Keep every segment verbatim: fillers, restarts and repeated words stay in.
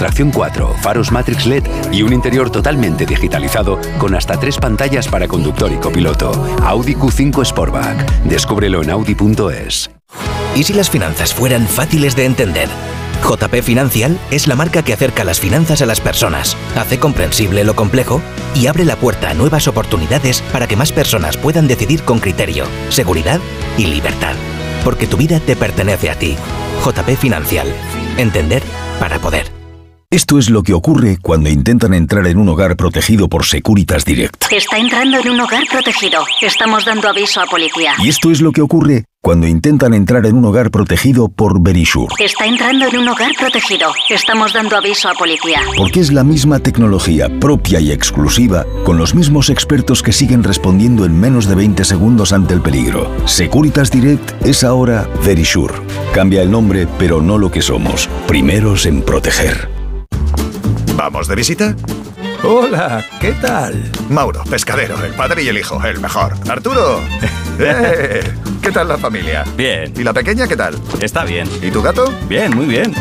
tracción cuatro, faros Matrix L E D y un interior totalmente digitalizado con hasta tres pantallas para conductor y copiloto. Audi Q cinco Sportback. Descúbrelo en audi punto es. ¿Y si las finanzas fueran fáciles de entender? J P Financial es la marca que acerca las finanzas a las personas, hace comprensible lo complejo y abre la puerta a nuevas oportunidades para que más personas puedan decidir con criterio, seguridad y libertad. Porque tu vida te pertenece a ti. J P Financial. Entender para poder. Esto es lo que ocurre cuando intentan entrar en un hogar protegido por Securitas Direct. Está entrando en un hogar protegido. Estamos dando aviso a policía. Y esto es lo que ocurre cuando intentan entrar en un hogar protegido por Verisure. Está entrando en un hogar protegido. Estamos dando aviso a policía. Porque es la misma tecnología propia y exclusiva, con los mismos expertos que siguen respondiendo en menos de veinte segundos ante el peligro. Securitas Direct es ahora Verisure. Cambia el nombre, pero no lo que somos. Primeros en proteger. ¿Vamos de visita? Hola, ¿qué tal? Mauro, pescadero, el padre y el hijo, el mejor. Arturo, ¡eh! ¿Qué tal la familia? Bien. ¿Y la pequeña qué tal? Está bien. ¿Y tu gato? Bien, muy bien.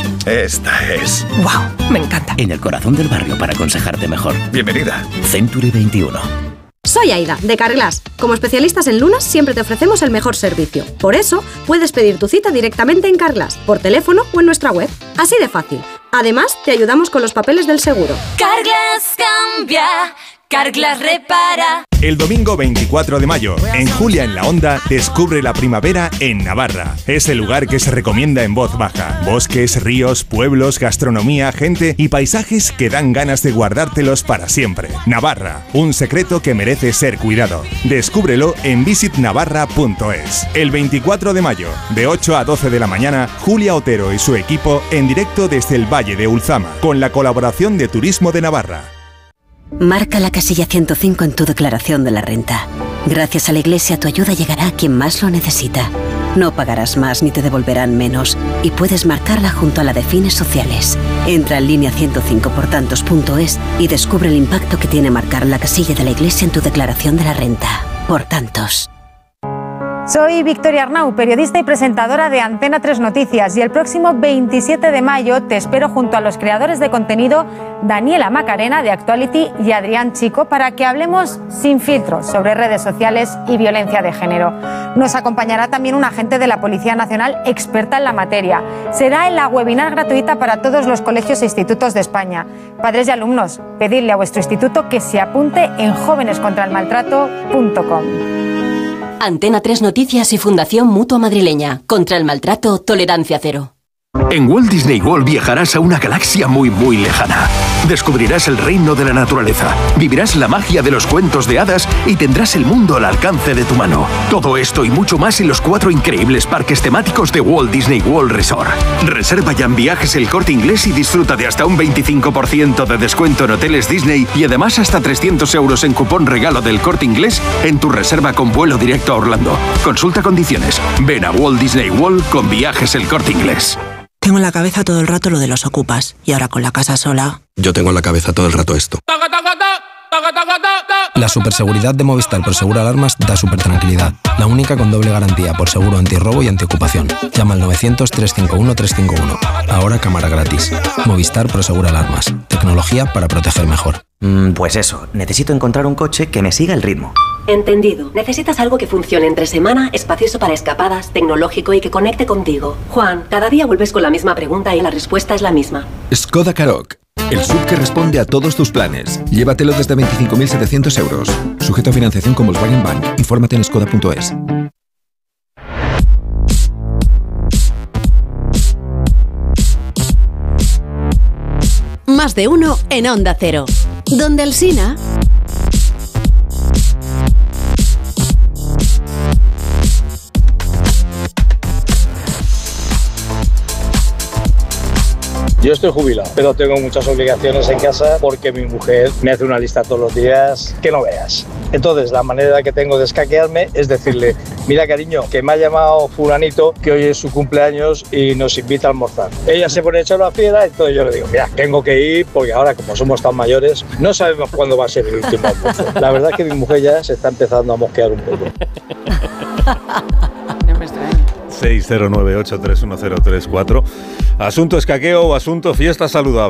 Esta es... ¡Wow! Me encanta. En el corazón del barrio para aconsejarte mejor. Bienvenida. Century veintiuno. Soy Aida, de Carglass. Como especialistas en lunas, siempre te ofrecemos el mejor servicio. Por eso, puedes pedir tu cita directamente en Carglass, por teléfono o en nuestra web. Así de fácil. Además, te ayudamos con los papeles del seguro. Carglass cambia, Carglass repara. El domingo veinticuatro de mayo, en Julia en la Onda, descubre la primavera en Navarra. Es el lugar que se recomienda en voz baja. Bosques, ríos, pueblos, gastronomía, gente y paisajes que dan ganas de guardártelos para siempre. Navarra, un secreto que merece ser cuidado. Descúbrelo en visit navarra punto es. El veinticuatro de mayo, de ocho a doce de la mañana, Julia Otero y su equipo en directo desde el Valle de Ulzama, con la colaboración de Turismo de Navarra. Marca la casilla ciento cinco en tu declaración de la renta. Gracias a la Iglesia, tu ayuda llegará a quien más lo necesita. No pagarás más ni te devolverán menos. Y puedes marcarla junto a la de fines sociales. Entra en línea ciento cinco por tantos punto es y descubre el impacto que tiene marcar la casilla de la Iglesia en tu declaración de la renta. Por tantos. Soy Victoria Arnau, periodista y presentadora de Antena tres Noticias, y el próximo veintisiete de mayo te espero junto a los creadores de contenido Daniela Macarena de Actuality y Adrián Chico para que hablemos sin filtros sobre redes sociales y violencia de género. Nos acompañará también un agente de la Policía Nacional experta en la materia. Será en la webinar gratuita para todos los colegios e institutos de España. Padres y alumnos, pedidle a vuestro instituto que se apunte en jóvenes contra el maltrato punto com. Antena tres Noticias y Fundación Mutua Madrileña. Contra el maltrato, tolerancia cero. En Walt Disney World viajarás a una galaxia muy muy lejana. Descubrirás el reino de la naturaleza, vivirás la magia de los cuentos de hadas y tendrás el mundo al alcance de tu mano. Todo esto y mucho más en los cuatro increíbles parques temáticos de Walt Disney World Resort. Reserva ya en Viajes El Corte Inglés y disfruta de hasta un veinticinco por ciento de descuento en hoteles Disney y además hasta trescientos euros en cupón regalo del Corte Inglés en tu reserva con vuelo directo a Orlando. Consulta condiciones. Ven a Walt Disney World con Viajes El Corte Inglés. Tengo en la cabeza todo el rato lo de los ocupas y ahora con la casa sola... Yo tengo en la cabeza todo el rato esto. La superseguridad de Movistar Prosegur Alarmas da súper tranquilidad. La única con doble garantía por seguro antirrobo y antiocupación. Llama al novecientos, trescientos cincuenta y uno, trescientos cincuenta y uno. Ahora cámara gratis. Movistar Prosegur Alarmas. Tecnología para proteger mejor. Mm, pues eso, necesito encontrar un coche que me siga el ritmo. Entendido. Necesitas algo que funcione entre semana, espacioso para escapadas, tecnológico y que conecte contigo. Juan, cada día vuelves con la misma pregunta y la respuesta es la misma. Skoda Karoq. El S U V que responde a todos tus planes. Llévatelo desde veinticinco mil setecientos euros. Sujeto a financiación con Volkswagen Bank. Infórmate en skoda punto es. Más de uno en Onda Cero. Donde Alsina... Yo estoy jubilado, pero tengo muchas obligaciones en casa porque mi mujer me hace una lista todos los días que no veas. Entonces, la manera que tengo de escaquearme es decirle, mira cariño, que me ha llamado fulanito, que hoy es su cumpleaños y nos invita a almorzar. Ella se pone hecha la fiera, entonces yo le digo, mira, tengo que ir porque ahora como somos tan mayores, no sabemos cuándo va a ser el último almuerzo. La verdad es que mi mujer ya se está empezando a mosquear un poco. seis cero nueve ocho tres uno cero tres cuatro. Asunto escaqueo o asunto fiesta saludable.